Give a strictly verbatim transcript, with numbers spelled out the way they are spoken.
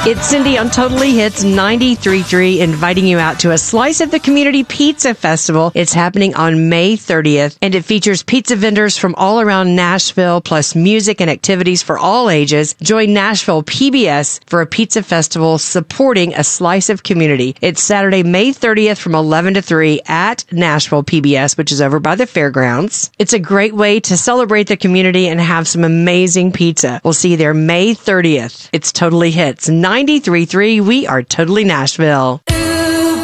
It's Cindy on Totally Hits ninety-three point three, inviting you out to a Slice of the Community Pizza Festival. It's happening on May thirtieth, and it features pizza vendors from all around Nashville, plus music and activities for all ages. Join Nashville P B S for a pizza festival supporting a Slice of Community. It's Saturday, May thirtieth from eleven to three at Nashville P B S, which is over by the fairgrounds. It's a great way to celebrate the community and have some amazing pizza. We'll see you there May thirtieth. It's Totally Hits ninety-three point three. We are Totally Nashville.